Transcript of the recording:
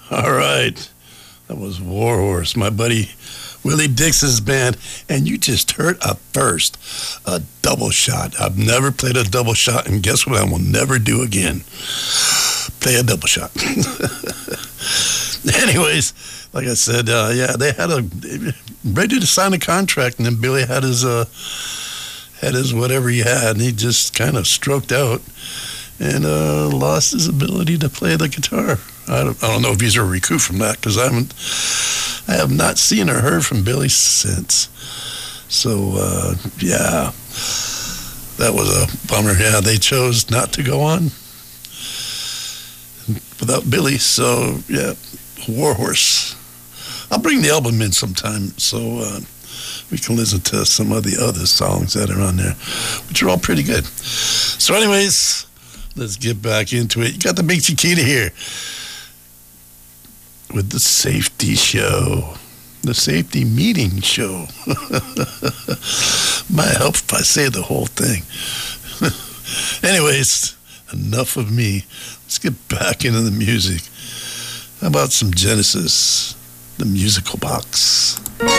All right. That was Warhorse, my buddy Willie Dixon's band. And you just heard a first, a double shot. I've never played a double shot, and guess what I will never do again? Play a double shot. Anyways, like I said, they had ready to sign a contract, and then Billy had his whatever he had, and he just kind of stroked out and lost his ability to play the guitar. I don't know if he's a recoup from that, because I have not seen or heard from Billy since. So that was a bummer. Yeah, they chose not to go on without Billy. So yeah, Warhorse. I'll bring the album in sometime so we can listen to some of the other songs that are on there, which are all pretty good. So anyways, let's get back into it. You got the Big Chiquita here with the Safety Show. The Safety Meeting Show. Might help if I say the whole thing. Anyways, enough of me. Let's get back into the music. How about some Genesis, the musical box?